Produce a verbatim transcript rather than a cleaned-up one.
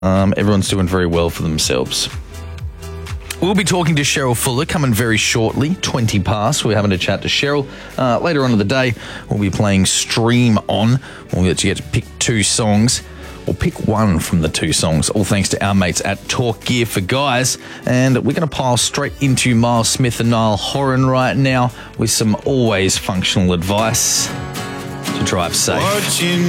Um, everyone's doing very well for themselves. We'll be talking to Cheryl Fuller coming very shortly, twenty past. We're having a chat to Cheryl. Uh, later on in the day, we'll be playing Stream On. We'll get you get to pick two songs, or pick one from the two songs, all thanks to our mates at Talk Gear for Guys. And we're going to pile straight into Miles Smith and Niall Horan right now with some always functional advice to drive safe. Watching